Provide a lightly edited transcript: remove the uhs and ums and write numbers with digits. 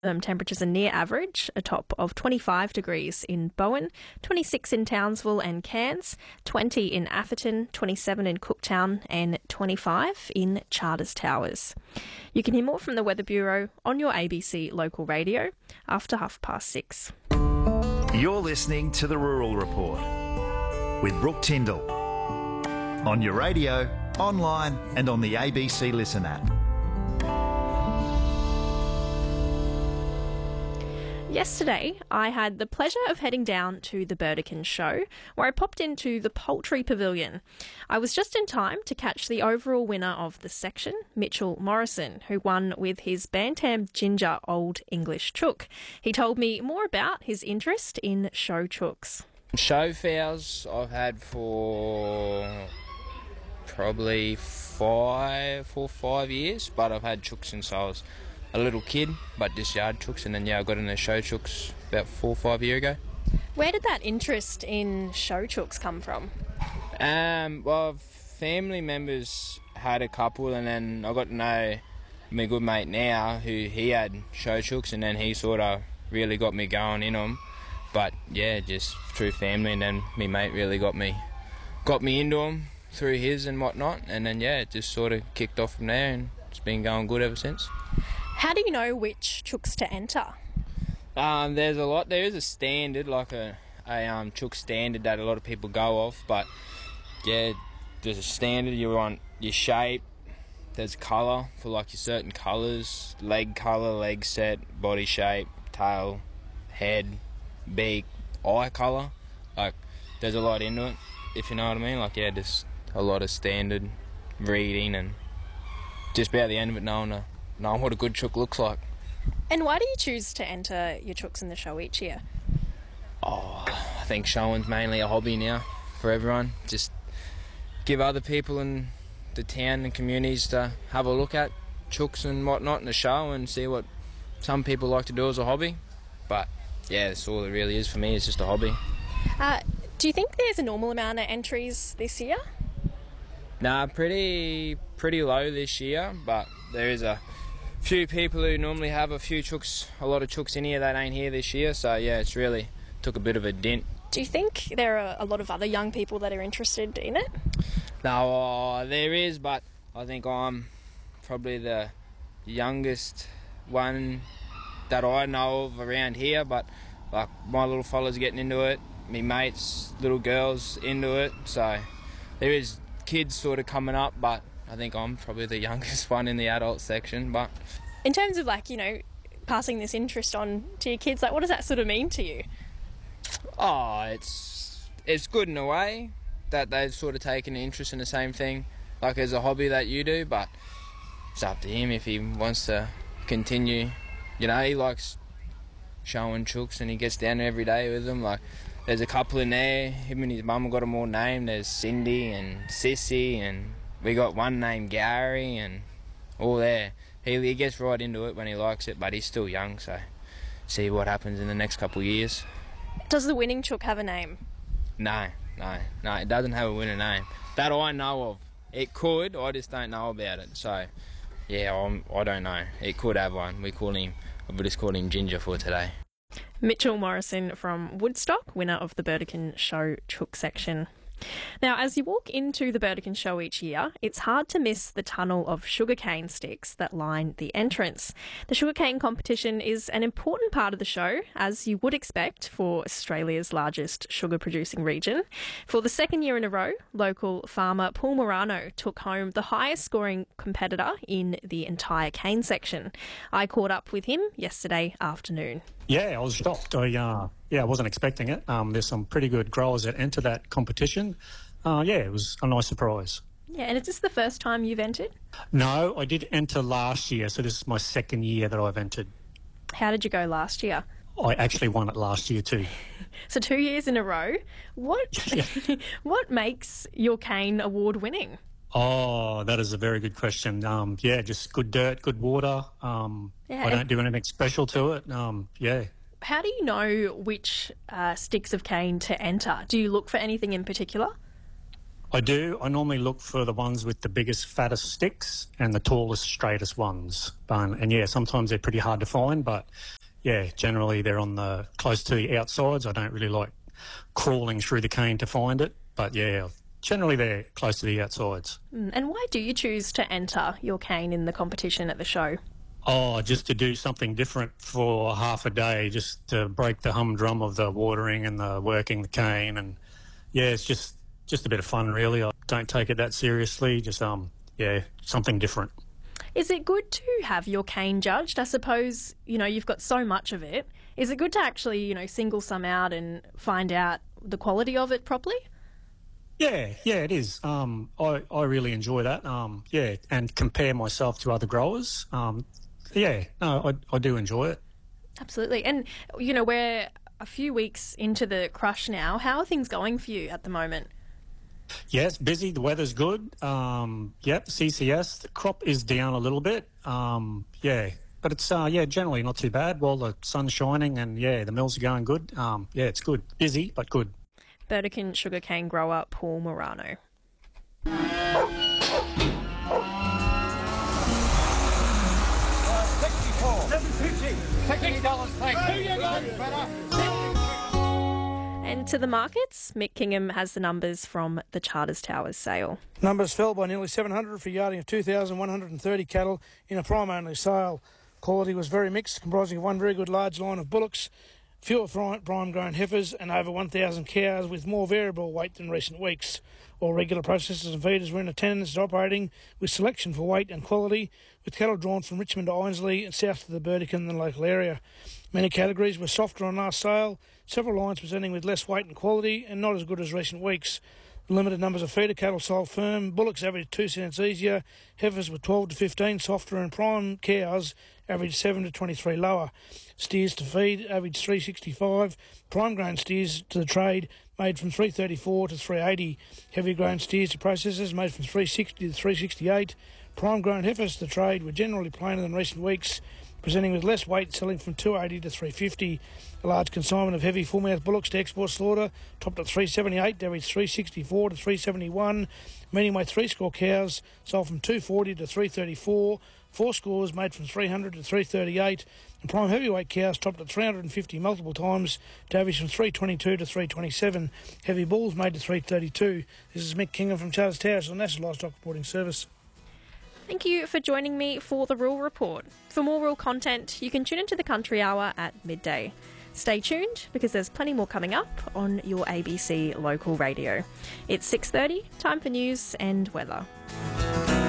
Temperatures are near average, a top of 25 degrees in Bowen, 26 in Townsville and Cairns, 20 in Atherton, 27 in Cooktown and 25 in Charters Towers. You can hear more from the Weather Bureau on your ABC local radio after 6:30. You're listening to the Rural Report with Brooke Tyndall on your radio, online and on the ABC Listen app. Yesterday, I had the pleasure of heading down to the Burdekin Show, where I popped into the Poultry Pavilion. I was just in time to catch the overall winner of the section, Mitchell Morrison, who won with his Bantam Ginger Old English Chook. He told me more about his interest in show chooks. Show fowls I've had for probably 4 or 5 years, but I've had chooks since I was a little kid, but just yard chooks, and then I got into show chooks about 4 or 5 years ago. Where did that interest in show chooks come from? Well, family members had a couple, and then I got to know my good mate now, who he had show chooks, and then he sort of really got me going in them. But yeah, just through family, and then my mate really got me into them through his and whatnot, and then yeah, it just sort of kicked off from there, and it's been going good ever since. How do you know which chooks to enter? There's a lot. There is a standard, like a chook standard that a lot of people go off, but yeah, there's a standard. You want your shape. There's colour for like your certain colours: leg colour, leg set, body shape, tail, head, beak, eye colour. Like, there's a lot into it, if you know what I mean. Like, yeah, just a lot of standard reading, and just about the end of it knowing what a good chook looks like. And why do you choose to enter your chooks in the show each year? I think showing's mainly a hobby now for everyone. Just give other people in the town and communities to have a look at chooks and whatnot in the show and see what some people like to do as a hobby. But yeah, that's all it really is for me. It's just a hobby. Do you think there's a normal amount of entries this year? Nah, pretty low this year, but there is a few people who normally have a lot of chooks in here that ain't here this year, so yeah, it's really took a bit of a dent. Do you think there are a lot of other young people that are interested in it? No, there is, but I think I'm probably the youngest one that I know of around here, but like my little fella's getting into it, me mates, little girls into it, so there is kids sort of coming up, but I think I'm probably the youngest one in the adult section. But in terms of passing this interest on to your kids, what does that sort of mean to you? Oh, it's good in a way that they've sort of taken an interest in the same thing, like as a hobby that you do, but it's up to him if he wants to continue. You know, he likes showing chooks and he gets down there every day with them. Like, there's a couple in there, him and his mum have got them all named. There's Cindy and Sissy, and we got one named Gary, and all there. He gets right into it when he likes it, but he's still young, so see what happens in the next couple of years. Does the winning chook have a name? No, it doesn't have a winning name. That I know of. It could, I just don't know about it. So, yeah, I don't know. It could have one. We just call him Ginger for today. Mitchell Morrison from Woodstock, winner of the Burdekin Show Chook section. Now, as you walk into the Burdekin Show each year, it's hard to miss the tunnel of sugarcane sticks that line the entrance. The sugarcane competition is an important part of the show, as you would expect for Australia's largest sugar-producing region. For the second year in a row, local farmer Paul Morano took home the highest-scoring competitor in the entire cane section. I caught up with him yesterday afternoon. Yeah, I was shocked. I wasn't expecting it. There's some pretty good growers that enter that competition. It was a nice surprise. Yeah, and is this the first time you've entered? No, I did enter last year, so this is my second year that I've entered. How did you go last year? I actually won it last year too. So 2 years in a row. What makes your cane award winning? Oh, that is a very good question. Just good dirt, good water. I don't do anything special to it. How do you know which sticks of cane to enter? Do you look for anything in particular? I do. I normally look for the ones with the biggest, fattest sticks and the tallest, straightest ones. And yeah, sometimes they're pretty hard to find, but yeah, generally they're on the close to the outsides. I don't really like crawling through the cane to find it, but yeah, generally they're close to the outsides. And why do you choose to enter your cane in the competition at the show? Oh, just to do something different for half a day, just to break the humdrum of the watering and the working the cane. And yeah, it's just a bit of fun, really. I don't take it that seriously, just yeah, something different. Is it good to have your cane judged? I suppose, you've got so much of it. Is it good to actually, single some out and find out the quality of it properly? Yeah, it is. I really enjoy that. Yeah, and compare myself to other growers. Yeah, no, I do enjoy it. Absolutely. And, we're a few weeks into the crush now. How are things going for you at the moment? Yeah, it's busy. The weather's good. Yep, CCS. The crop is down a little bit. Yeah, but it's generally not too bad. While the sun's shining and yeah, the mills are going good. Yeah, it's good. Busy but good. Burdekin sugarcane grower Paul Morano. And to the markets, Mick Kingham has the numbers from the Charters Towers sale. Numbers fell by nearly 700 for yarding of 2,130 cattle in a prime-only sale. Quality was very mixed, comprising of one very good large line of bullocks, fewer prime-grown heifers and over 1,000 cows with more variable weight than recent weeks. All regular processors and feeders were in attendance and operating with selection for weight and quality, with cattle drawn from Richmond to Ainslie and south to the Burdekin and the local area. Many categories were softer on last sale, several lines presenting with less weight and quality and not as good as recent weeks. Limited numbers of feeder cattle sold firm, bullocks averaged 2 cents easier, heifers were 12 to 15 softer and prime cows averaged 7 to 23 lower. Steers to feed averaged 365, prime grain steers to the trade made from 334 to 380, heavy grain steers to processors made from 360 to 368. Prime grown heifers to the trade were generally plainer than recent weeks, presenting with less weight, selling from 280 to 350. A large consignment of heavy full-mouth bullocks to export slaughter topped at 378, averaged 364 to 371. Medium-weight three-score cows sold from 240 to 334. Four scores made from 300 to 338. And prime heavyweight cows topped at 350 multiple times to average from 322 to 327. Heavy bulls made to 332. This is Mick Kingham from Charters Towers on National Livestock Reporting Service. Thank you for joining me for the Rural Report. For more rural content, you can tune into the Country Hour at midday. Stay tuned because there's plenty more coming up on your ABC local radio. It's 6:30, time for news and weather.